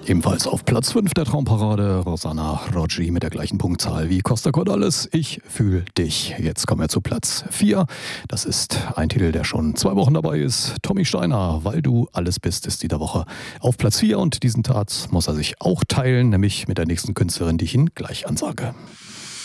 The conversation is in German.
Ebenfalls auf Platz 5 der Traumparade Rosanna Roggi mit der gleichen Punktzahl wie Costa Cordalis. Ich fühl dich. Jetzt kommen wir zu Platz 4. Das ist ein Titel, der schon 2 Wochen dabei ist. Tommy Steiner, Weil du alles bist, ist diese Woche auf Platz 4 und diesen Tat muss er sich auch teilen, nämlich mit der nächsten Künstlerin, die ich Ihnen gleich ansage.